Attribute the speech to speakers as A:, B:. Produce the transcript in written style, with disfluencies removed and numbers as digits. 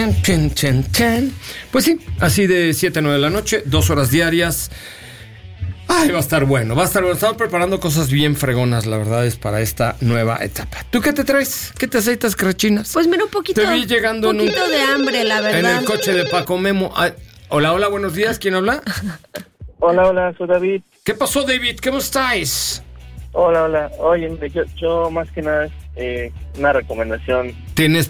A: Chen, chen, chen. Pues sí, así de 7 a 9 de la noche, 2 horas diarias. Ay, va a estar bueno, va a estar bueno. Estamos preparando cosas bien fregonas, la verdad, es para esta nueva etapa. ¿Tú qué te traes? ¿Qué te aceitas, crechinas?
B: Pues mira, un poquito,
A: te vi llegando
B: de hambre, la verdad.
A: En el coche de Paco Memo. Ay, hola, buenos días. ¿Quién habla?
C: Hola, soy David.
A: ¿Qué pasó, David? ¿Cómo estáis?
C: Hola. Oye, yo más que nada, una recomendación.
A: ¿Tienes